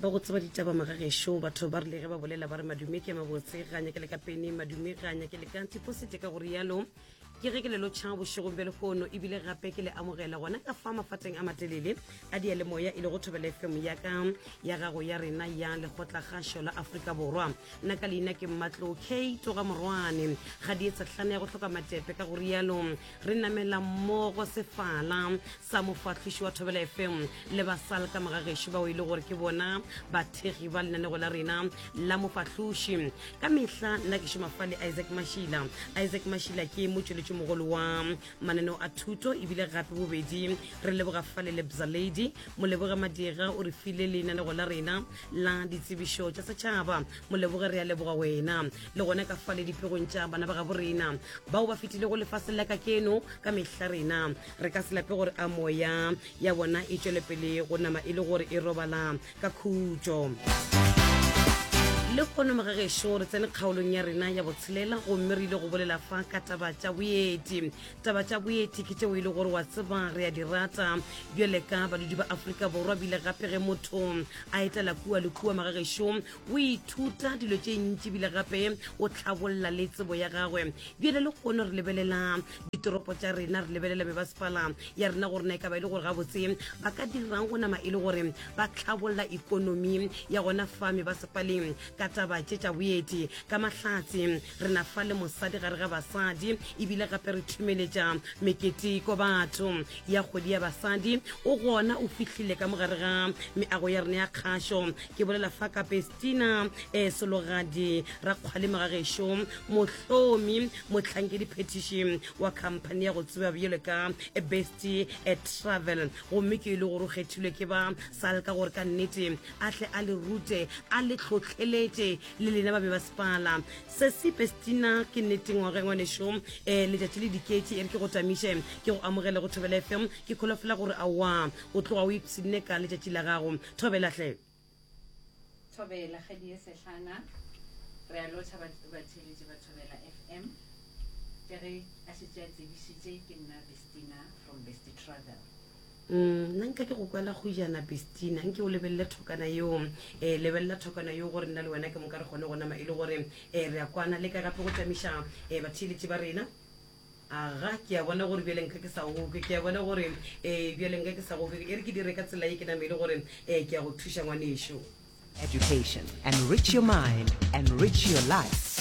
ba go tseba ditaba magagesho batho ba rile ge ba bolela ba re madume ke mabotse ga nya ke le ka peni madume ga nya ke le ka antiposite ka gore yalo ke re ke le lo tšha bošego be le fono ebile gape ke le amogela gona ka fa mafateng a matelele a di le moya ile go thobela FM ya ka ya gago ya rena ya le gotla gasho la Afrika Borwa nna ka leina ke Mmatlo K toga morwane ga di etsa tlhane ya go hloka matepe ka gore yalo re namela mmogo sefala sa mofatlhiši wa thobela FM le basal ka magagesho ba o ile gore ke bona bathegi ba lenanego la rena la mofatlhoši ka mehla nna ke šoma fale Isaac Mashila ke motšweletši mogolo wa mananeo a thuto ebile gape bobedi re leboga fale Lebza Lady mo leboga Madira o re file lenanego la rena la ditsebišo tša setšhaba mo leboga re a leboga wena le gona ka fale dipegong tša bana ba ga borena bao ba fetile go lefase la ka keno ka mehla rena re ka se lape gore a moya ya bona e tšwele pele go nama e le gore e robala ka khutšo le kgono magagesho re tsene kgaolong ya rena ya botshelela go mmerile go bolela fa ka taba tša boeti ke tšeo e le gore wa tseba re a di rata bjale ka badudi ba Afrika Borwa bile gape ge motho a etela kua le kua magagesho o ithuta dilo tše ntši bile gape o tlhabolla le tsebo ya gagwe bjale le kgono re lebelela ditoropo tša rena re lebelela mebasepala ya rena gore na e ka ba e le gore gabotse ba ka dirang go nama e le gore ba tlhabolla ikonomi ya gona fa mebasepaleng ka taba tša boeti ka mahlatsi re na fa le mosadi gare ga basadi ebile gape re thumeletša meketiko batho ya kgwedi ya basadi o gona o fihlile ka mogare ga meago ya rena ya kgašo ke bolela fa ka Bestina Sologadi ra kgwale magagesho mohlomi mohlankedi phetiši wa company ya go tseba bjele ka Besti Travel gomme ke ile gore o kgethilwe ke ba sal ka gore ka nnete a tle a le rute a le tlhotlheletše le lena ba be ba sepala se se Bestina ke nnete ngwagesho letšatši le diketše e re ke go tamiše ke go amogela go Thobela FM ke kholofela gore awa o tloga o ipsine ka letšatši la gago Thobela hle Thobela ge di sehlana re a lotšha batheletši ba Thobela FM ke ge a šetše a tsebišitše ke nna Bestina from Besti Travel nna nka ke go kwala go jana Bestina nke o lebelele thokana yo lebelela thokana yo gore nna le wena ke mo ka re gone go nama e le gore re a kwana le ka gape go tamiša batheletši ba rena aga ke a bona gore bjale nka ke sa goke ke a bona gore bjale nka ke sa goke e re ke dire ka tsela e ke namele gore ke a go thuša ngwanešo Education, enrich your mind, enrich your life.